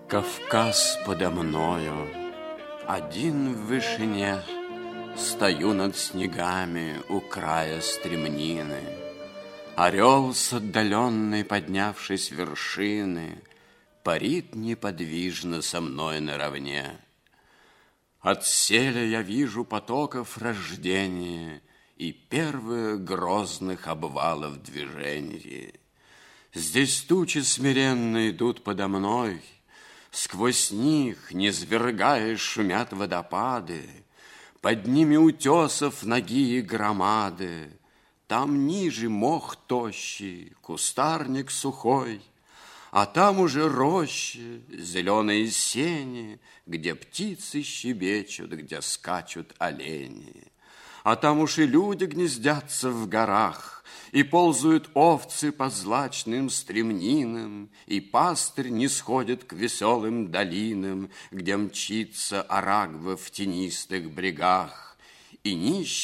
Кавказ подо мною, один в вышине, стою над снегами у края стремнины. Орел с отдаленной, поднявшись вершины, парит неподвижно со мной наравне. Отселя я вижу потоков рождения и первых грозных обвалов движения. Здесь тучи смиренно идут подо мной, сквозь них, низвергая, шумят водопады, под ними утесов ноги громады. Там ниже мох тощий, кустарник сухой, а там уже рощи, зеленые сени, где птицы щебечут, где скачут олени. А там уж и люди гнездятся в горах, и ползают овцы по злачным стремнинам, и пастырь не сходит к веселым долинам, где мчится Арагва в тенистых брегах, и нищий